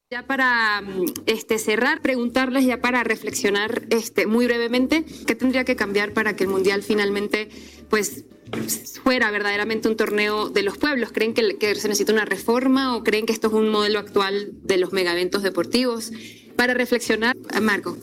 Ya para cerrar, preguntarles ya para reflexionar muy brevemente, ¿qué tendría que cambiar para que el Mundial finalmente pues fuera verdaderamente un torneo de los pueblos? ¿Creen que se necesita una reforma o creen que esto es un modelo actual de los megaeventos deportivos? Para reflexionar, Marco.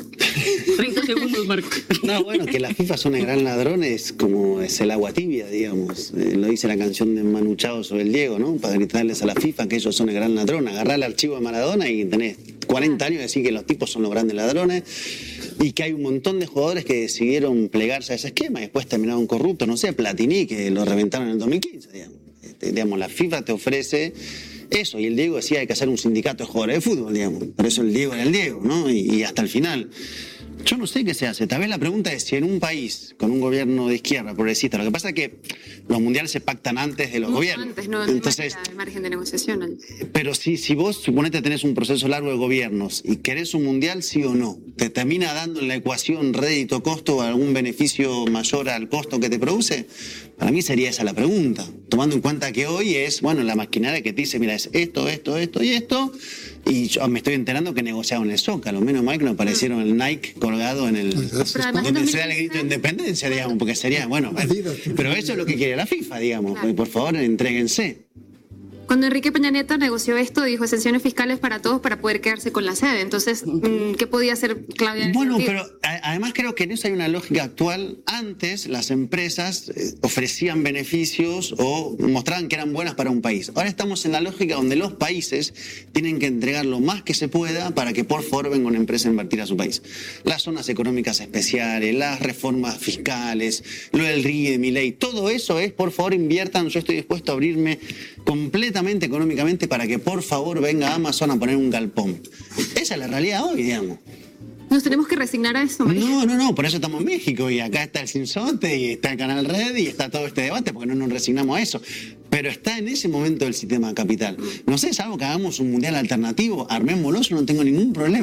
30 segundos, Marco. No, bueno, que la FIFA es una gran ladrona, es como es el agua tibia, digamos. Lo dice la canción de Manu Chao sobre el Diego, ¿no? Para gritarles a la FIFA que ellos son el gran ladrón. Agarrar el archivo de Maradona y tenés 40 años y decir que los tipos son los grandes ladrones y que hay un montón de jugadores que decidieron plegarse a ese esquema y después terminaron corruptos. No sé, Platini, que lo reventaron en el 2015, digamos. Digamos, la FIFA te ofrece eso, y el Diego decía hay que hacer un sindicato de jugadores de fútbol, digamos. Por eso el Diego era el Diego, ¿no? Y hasta el final. Yo no sé qué se hace. Tal vez la pregunta es si en un país con un gobierno de izquierda progresista, lo que pasa es que los mundiales se pactan antes de los gobiernos. Antes, no, entonces, hay margen de negociación. Pero si vos suponete tenés un proceso largo de gobiernos y querés un mundial, sí o no, ¿te termina dando en la ecuación rédito-costo algún beneficio mayor al costo que te produce? Para mí sería esa la pregunta, tomando en cuenta que hoy es, bueno, la maquinaria que te dice, mira, es esto y esto, y yo me estoy enterando que negociaron el Zócalo, menos mal que no aparecieron el Nike colgado en el... donde se da el grito de independencia, digamos, porque sería, bueno, pero eso es lo que quiere la FIFA, digamos, claro. Por favor, entréguense. Cuando Enrique Peña Nieto negoció esto, dijo exenciones fiscales para todos para poder quedarse con la sede. Entonces, ¿qué podía hacer Claudia? Bueno, pero además creo que en eso hay una lógica actual. Antes las empresas ofrecían beneficios o mostraban que eran buenas para un país. Ahora estamos en la lógica donde los países tienen que entregar lo más que se pueda para que por favor venga una empresa a invertir a su país. Las zonas económicas especiales, las reformas fiscales, lo del RIE de Milei, todo eso es, por favor inviertan, yo estoy dispuesto a abrirme completamente económicamente para que por favor venga Amazon a poner un galpón. Esa es la realidad hoy, digamos. ¿Nos tenemos que resignar a eso, María? No, por eso estamos en México y acá está el Cinsote y está el Canal Red y está todo este debate porque no nos resignamos a eso. Pero está en ese momento el sistema capital. No sé, es algo que hagamos un mundial alternativo, armémoslo, yo no tengo ningún problema.